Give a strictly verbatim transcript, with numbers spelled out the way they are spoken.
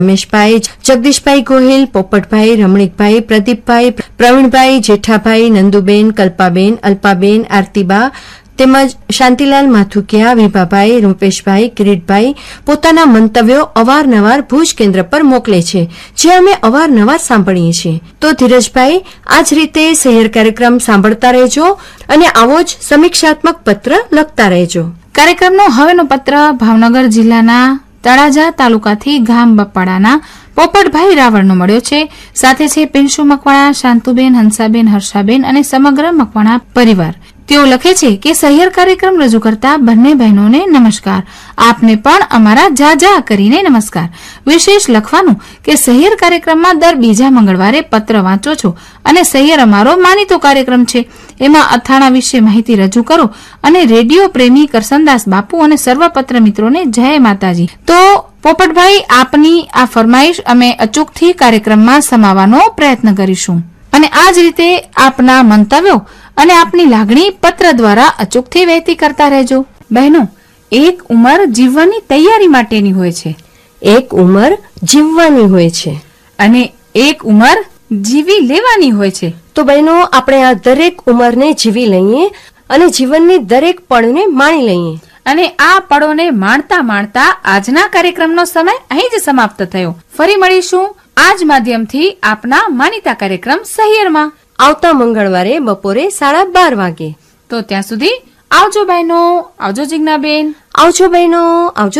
રમેશભાઈ, જગદીશભાઈ ગોહિલ, પોપટભાઈ, રમણીકભાઈ, પ્રદીપભાઈ, પ્રવીણભાઈ, જેઠાભાઈ, નંદુબેન, કલ્પાબેન, અલ્પાબેન, આરતીબા તેમજ શાંતિલાલ માથુકિયા, વિભાભાઈ, રૂપેશભાઈ, કિરીટભાઈ પોતાના મંતવ્યો અવારનવાર ભુજ કેન્દ્ર પર મોકલે છે, જે અમે અવારનવાર સાંભળીએ છીએ. તો ધીરજભાઈ, આ જ રીતે સહિયર કાર્યક્રમ સાંભળતા રહેજો અને આવો જ સમીક્ષાત્મક પત્ર લખતા રહેજો. કાર્યક્રમનો હવેનો પત્ર ભાવનગર જિલ્લાના તળાજા તાલુકાથી ગામ બપ્પાડાના પોપટભાઈ રાવળનો મળ્યો છે. સાથે છે પિન્શુ મકવાણા, શાંતુબેન, હંસાબેન, હર્ષાબેન અને સમગ્ર મકવાણા પરિવાર. તેઓ લખે છે કે સહિયર કાર્યક્રમ રજૂ કરતા બંને બહેનોને નમસ્કાર. આપને પણ અમારા જાજા કરીને નમસ્કાર. વિશેષ લખવાનું કે સહિયર કાર્યક્રમમાં દર બીજા મંગળવારે પત્ર વાંચો છો અને સહિયર અમારો માનીતો કાર્યક્રમ છે. એમાં અથાણા વિશે માહિતી રજૂ કરો અને રેડિયો પ્રેમી કરસનદાસ બાપુ અને સર્વ પત્ર મિત્રોને જય માતાજી. તો પોપટભાઈ, આપની આ ફરમાઈશ અમે અચૂકથી કાર્યક્રમમાં સમાવવાનો પ્રયત્ન કરીશું અને આ જ રીતે આપના મંતવ્યો અને આપની લાગણી પત્ર દ્વારા અચૂકથી વહેતી કરતા રહેજો. બહેનો, એક ઉંમર જીવવાની તૈયારી માટેની હોય છે, એક ઉંમર જીવવાની હોય છે અને એક ઉંમર જીવી લેવાની હોય છે. તો બહેનો, આપણે આ દરેક ઉંમરને જીવી લઈએ અને જીવનની દરેક પળને માણી લઈએ. અને આ પળોને માણતા માણતા આજના કાર્યક્રમનો સમય અહીં જ સમાપ્ત થયો. ફરી મળીશું આ જ માધ્યમથી આપના માનીતા કાર્યક્રમ સહિયરમાં આવતા મંગળવારે બપોરે સાડા બાર વાગે. તો ત્યાં સુધી આવજો બહેનો, આવજો જિજ્ઞાબેન, આવજો બહેનો, આવજો